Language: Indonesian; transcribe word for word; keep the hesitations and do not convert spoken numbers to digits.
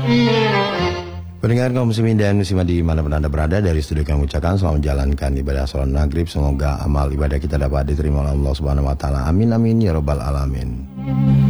Pendengar kaum muslimin dan muslimat di mana pun Anda berada, dari studio kami ucapkan selamat menjalankan ibadah salat maghrib. Semoga amal ibadah kita dapat diterima oleh Allah Subhanahu wa taala. Amin amin ya rabbal alamin.